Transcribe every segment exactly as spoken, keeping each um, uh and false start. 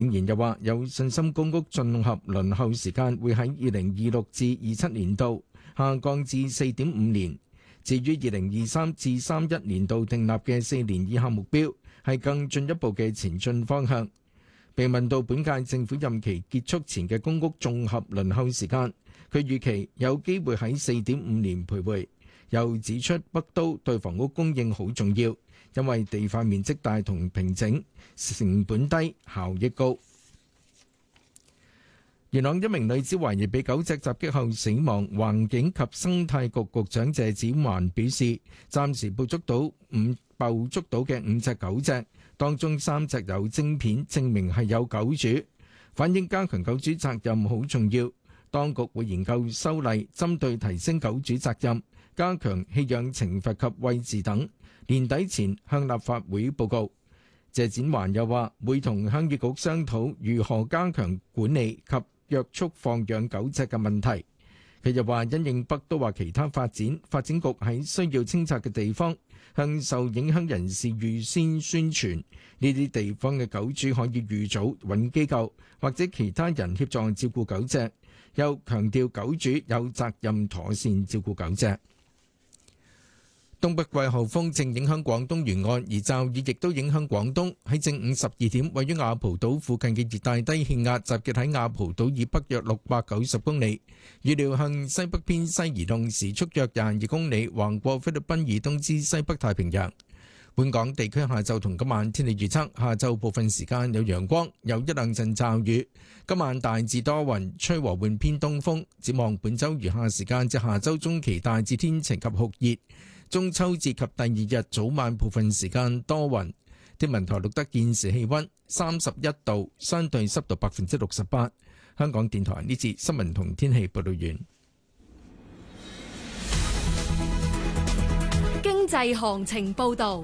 仍然又話有信心公屋綜合輪候時間會喺二零二六至二七年度下降至四點五年。至於二零二三至三一年度訂立嘅四年以下目標，係更進一步嘅前進方向。被問到本屆政府任期結束前嘅公屋綜合輪候時間，佢預期有機會喺四點五年徘徊，又指出北都對房屋供應好重要，因為地塊面積大同平整，成本低，效益高。元朗一名女子懷疑被狗隻襲擊後死亡，環境及生態局局長謝展寰表示，暫時捕捉到五捕捉到嘅五隻狗隻，當中三隻有晶片，證明係有狗主，反映加強狗主責任好重要。當局會研究修例，針對提升狗主責任，加強棄養懲罰及餵飼等，年底前向立法會報告。謝展寰又話，會同鄉議局商討如何加強管理及約束放養狗隻嘅問題。佢又話，因應北都或其他發展，發展局喺需要清拆嘅地方，向受影響人士預先宣傳，呢啲地方嘅狗主可以預早揾機構或者其他人協助照顧狗隻。又強調狗主有責任妥善照顧狗隻。東北季候風正影響廣東沿岸，而驟雨亦都影響廣東。喺正午十二點，位於亞蒲島附近嘅熱帶低氣壓集結喺亞蒲島以北約六百九十公里，預料向西北偏西移動，時速約廿二公里，橫過菲律賓以東至西北太平洋。本港地區下晝同今晚天氣預測：下晝部分時間有陽光，有一兩陣驟雨；今晚大致多雲，吹和緩偏東風。展望本週餘下時間至下週中期大致天晴及酷熱。中秋節及第二日早晚部分時間多雲。天文台錄得現時氣溫三十一度，相對濕度百分之六十八。香港電台呢節新聞同天氣報道完。 經濟行情報道。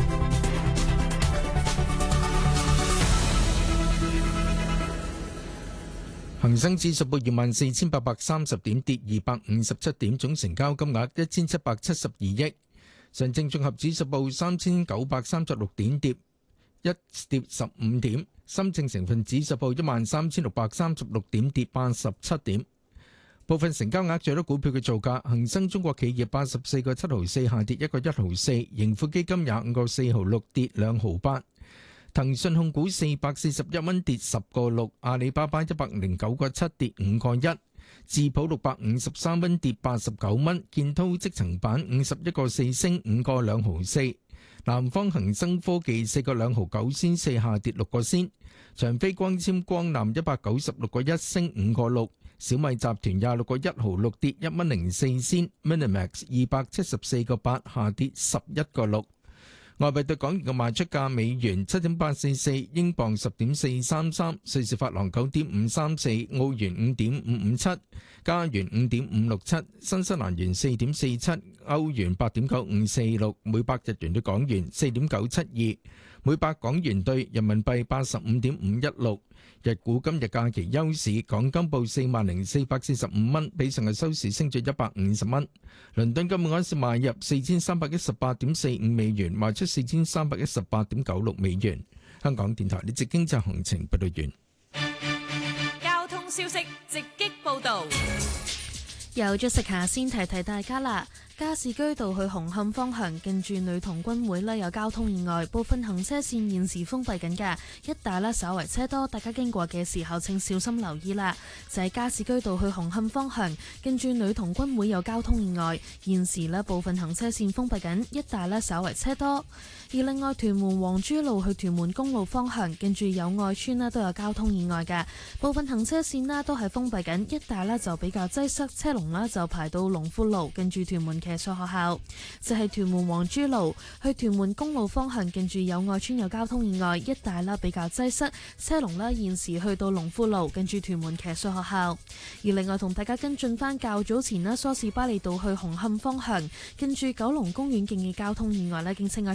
恒生指數報二萬四千八百三十點，跌二百五十七點，總成交金額一千七百七十二億。上證綜合指數報三千九百三十六點，跌一跌十五點。深證成分指數報一萬三千六百三十六點，跌八十七點。部分成交額最多股票嘅造價：恒生中國企業八十四個七毫四，下跌一個一毫四；盈富基金廿五個四毫六，跌兩毫八。騰訊控股四百四十一蚊，跌十個六；阿里巴巴一百零九個七，跌五個一；智普六百五十三蚊，跌八十九蚊；建滔積層板五十一個四，升五個兩毫四；南方恒生科技四個兩毫九仙四，下跌六個仙；長飛光纖光纜一百九十六個一，升五個六；小米集團廿六個一毫六，跌一蚊零四仙；Minimax 二百七十四個八，下跌十一個六。外幣對港元嘅賣出價：美元七點八四四，英鎊十點四三三，瑞士法郎九點五三四，澳元五點五五七，加元五點五六七，新西蘭元四點四七，歐元八點九五四六，每百日元對港元四點九七二，每百港元對人民幣八十五點五一六。日股今日假期休市，港金報四萬零四百四十五蚊，比上日收市升咗一百五十蚊。倫敦金每盎司買入四千三百一十八點四五美元，賣出四千三百一十八點九六美元。香港電台呢節經濟行情報道完。 交通消息直擊報道。 有咗食下先提提大家啦。加士居道去紅磡方向近住女童軍會呢有交通意外，部分行車線現時封閉緊嘅，一帶呢稍為車多，大家經過嘅時候請小心留意啦。就係加士居道去紅磡方向近住女童軍會有交通意外，現時呢部分行車線封閉緊，一帶呢稍為車多。而另外屯門黃珠路去屯門公路方向近住友愛村呢都有交通意外嘅，部分行車線呢都係封閉緊，一帶呢就比較擠塞，車龍呢就排到龍富路近住屯門騎術學校。就係屯門黃珠路去屯門公路方向近住友愛村有交通意外，一帶啦比較擠塞，車龍啦現時去到龍富路近住屯門騎術學校。而另外同大家跟進翻較早前啦，梳士巴利道去紅磡方向近住九龍公園徑嘅交通意外咧，已經清咗場噶啦。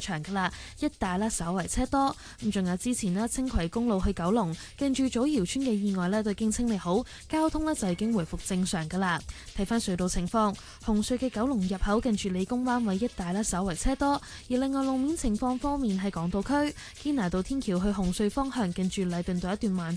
噶，一帶咧稍為車多。咁仲有之前咧青葵公路去九龍近住祖堯村嘅意外咧都已經清理好，交通咧就已經回復正常噶啦。睇翻隧道情況，紅隧嘅九龍入口近住理工灣位一帶咧稍為車多，而另外路面情況方面喺港島區堅拿道天橋去紅隧方向近住禮頓道一段慢